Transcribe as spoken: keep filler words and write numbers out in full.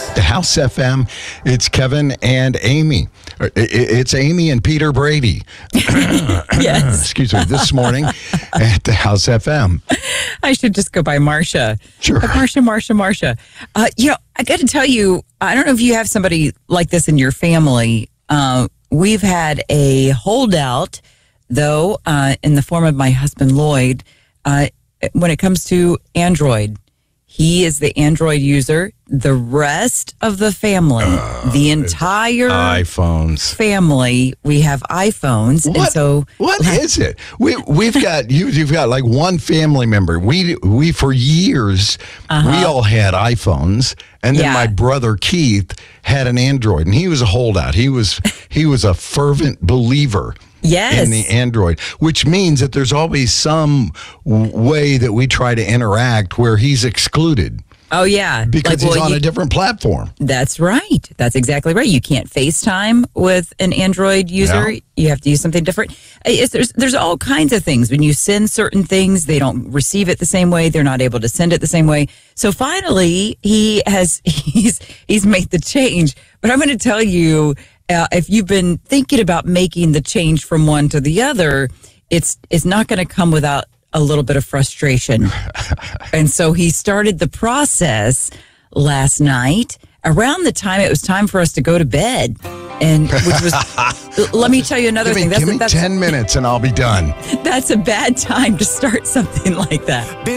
The House F M. It's Kevin and Amy. It's Amy and Peter Brady. Yes. Excuse me. This morning at the House F M. I should just go by Marsha. Sure. Uh, Marsha, Marsha, Marsha. Uh, you know, I got to tell you, I don't know if you have somebody like this in your family. Uh, we've had a holdout, though, uh, in the form of my husband, Lloyd, uh, when it comes to Android. He is the Android user. The rest of the family, uh, the entire iPhones family, we have iPhones. What, and so what like, is it? We we've got you. You've got like one family member. We we for years uh-huh. we all had iPhones, and then yeah. my brother Keith had an Android, and he was a holdout. He was he was a fervent believer. Yes. In the Android, which means that there's always some way that we try to interact where he's excluded. Oh, yeah. Because like, he's well, on you, a different platform. That's right. That's exactly right. You can't FaceTime with an Android user. Yeah. You have to use something different. It's, there's, there's all kinds of things. When you send certain things, they don't receive it the same way. They're not able to send it the same way. So finally, he has he's he's made the change. But I'm going to tell you, uh, if you've been thinking about making the change from one to the other, it's it's not going to come without a little bit of frustration. And so he started the process last night around the time it was time for us to go to bed. And which was, let me tell you another give me, thing. That's, give me that's, ten minutes and I'll be done. That's a bad time to start something like that.